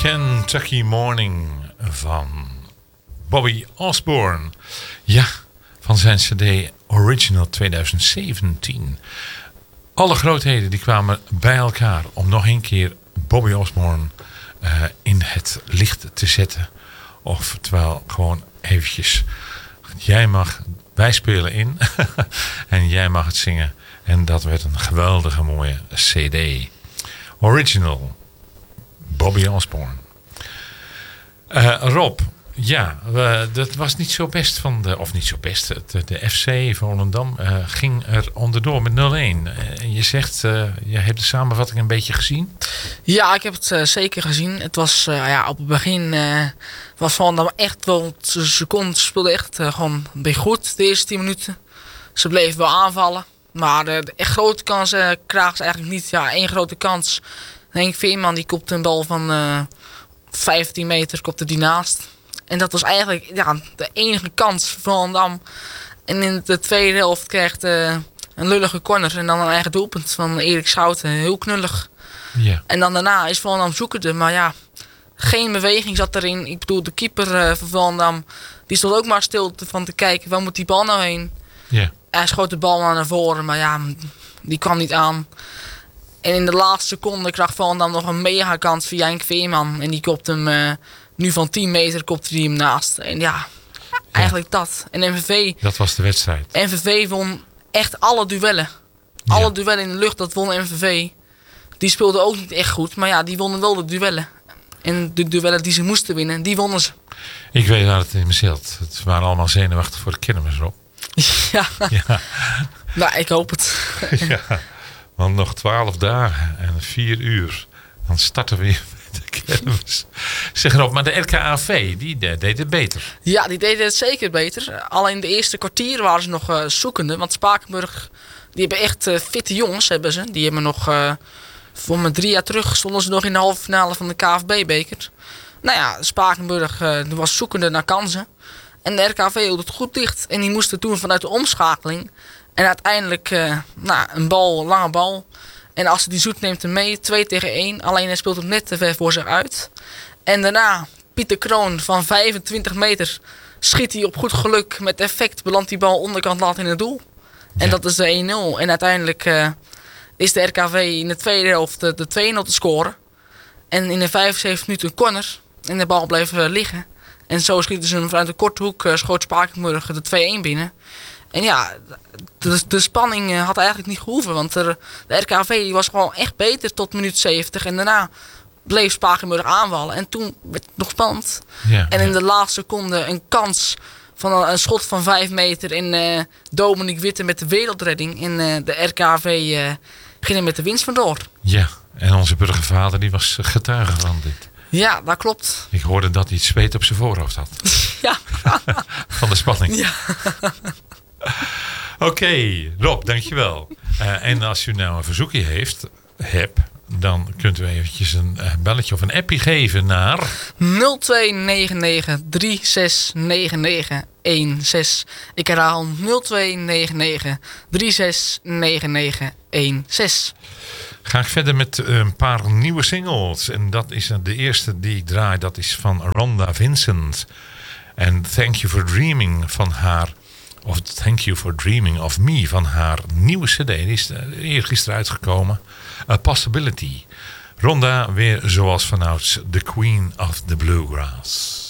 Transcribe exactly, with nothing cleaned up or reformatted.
Kentucky Morning van Bobby Osborne. Ja, van zijn cd Original twintig zeventien. Alle grootheden die kwamen bij elkaar om nog een keer Bobby Osborne uh, in het licht te zetten. Oftewel gewoon eventjes, jij mag, wij spelen in en jij mag het zingen. En dat werd een geweldige mooie cd. Original Bobby Osborne. Uh, Rob, ja, uh, dat was niet zo best van de, of niet zo best, de, de F C Volendam uh, ging er onderdoor met nul een. Uh, je zegt, uh, je hebt de samenvatting een beetje gezien? Ja, ik heb het uh, zeker gezien. Het was uh, ja, op het begin uh, was Volendam echt wel, ze, ze kon, ze speelde echt uh, gewoon een beetje goed de eerste tien minuten. Ze bleven wel aanvallen, maar de, de echt grote kansen uh, kragen ze eigenlijk niet. Ja, één grote kans. Henk Veerman die kopte een bal van uh, vijftien meter, kopte die naast. En dat was eigenlijk ja, de enige kans voor Volendam. En in de tweede helft kreeg uh, een lullige corner en dan een eigen doelpunt van Erik Schouten. Heel knullig. Yeah. En dan daarna is Volendam zoekende, maar ja, geen beweging zat erin. Ik bedoel, de keeper uh, van Volendam, die stond ook maar stil te, van te kijken, waar moet die bal nou heen? Yeah. Hij schoot de bal naar voren, maar ja, die kwam niet aan. En in de laatste seconde kreeg Volendam nog een mega kans via Henk Veerman. En die kopte hem uh, nu van tien meter kopte die hem naast. En ja, eigenlijk ja. dat. En M V V... Dat was de wedstrijd. M V V won echt alle duellen. Ja. Alle duellen in de lucht, dat won M V V. Die speelden ook niet echt goed. Maar ja, die wonnen wel de duellen. En de duellen die ze moesten winnen, die wonnen ze. Ik weet waar het in me zit. Het waren allemaal zenuwachtig voor de kermis, Rob. Ja. ja. Nou, ik hoop het. ja. Want nog twaalf dagen en vier uur. Dan starten we weer met de kermis. Zeg erop, maar de R K A V, die deed het beter. Ja, die deden het zeker beter. Alleen de eerste kwartier waren ze nog uh, zoekende. Want Spakenburg, die hebben echt uh, fitte jongens, hebben ze. Die hebben nog, uh, voor me drie jaar terug, stonden ze nog in de halve finale van de K F B-beker. Nou ja, Spakenburg uh, was zoekende naar kansen. En de R K A V hield het goed dicht. En die moesten toen vanuit de omschakeling. En uiteindelijk uh, nou, een bal, lange bal. En als die Zoet neemt hem mee, twee tegen één. Alleen hij speelt hem net te ver voor zich uit. En daarna, Pieter Kroon van vijfentwintig meter. Schiet hij op goed geluk. Met effect belandt die bal onderkant laat in het doel. En ja. dat is de één nul. En uiteindelijk uh, is de R K V in de tweede helft de, de twee nul te scoren. En in de vijfenzeventig minuten een corner. En de bal bleef uh, liggen. En zo schieten ze hem vanuit de korte hoek. Uh, schoot Spakenburg de twee één binnen. En ja, de, de spanning had eigenlijk niet gehoeven. Want er, de R K V die was gewoon echt beter tot minuut zeventig. En daarna bleef Spakenburg aanvallen. En toen werd het nog spannend. Ja, en in ja. de laatste seconde een kans van een, een schot van vijf meter. En uh, Dominique Witte met de wereldredding. En uh, de R K V uh, ging er met de winst vandoor. Ja, en onze burgervader die was getuige van dit. Ja, dat klopt. Ik hoorde dat hij het zweet op zijn voorhoofd had. Ja. Van de spanning. Ja. Oké, okay, Rob, dankjewel. Uh, en als u nou een verzoekje heeft, heb, dan kunt u eventjes een uh, belletje of een appje geven naar nul twee negen negen drie zes negen negen een zes. Ik herhaal nul twee negen negen drie zes negen negen een zes. Ga ik verder met een paar nieuwe singles. En dat is de eerste die ik draai, dat is van Rhonda Vincent. En Thank You For Dreaming van haar, of Thank You For Dreaming of Me van haar nieuwe cd. Die is eergisteren uitgekomen. A Possibility. Rhonda weer zoals vanouds The Queen of the Bluegrass.